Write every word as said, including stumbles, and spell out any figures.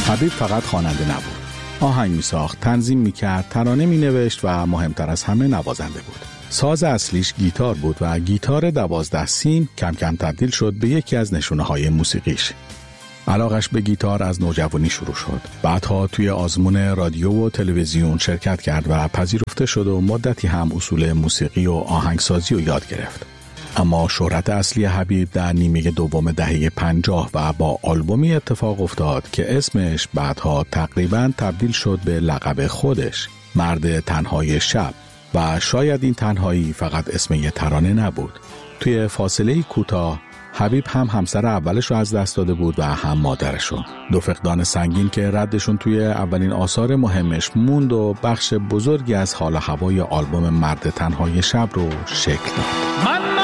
حبیب فقط خواننده نبود. آهنگ می‌ساخت، تنظیم می‌کرد، ترانه می‌نوشت و مهمتر از همه نوازنده بود. ساز اصلیش گیتار بود و گیتار دوازده سیم کم کم تبدیل شد به یکی از نشونه‌های موسیقیش. علاقش به گیتار از نوجوانی شروع شد. بعدها توی آزمون رادیو و تلویزیون شرکت کرد و پذیرفته شد و مدتی هم اصول موسیقی و آهنگسازی رو یاد گرفت. اما شهرت اصلی حبیب در نیمه دوم دهه پنجاه و با آلبومی اتفاق افتاد که اسمش بعدها تقریباً تبدیل شد به لقب خودش، مرد تنهای شب. و شاید این تنهایی فقط اسم یه ترانه نبود. توی فاصله کوتاه حبیب هم همسر اولش رو از دست داده بود و هم مادرش رو. دو فقدان سنگین که ردشون توی اولین آثار مهمش موند و بخش بزرگی از حال و هوای آلبوم مرد تنهای شب رو شکل داد.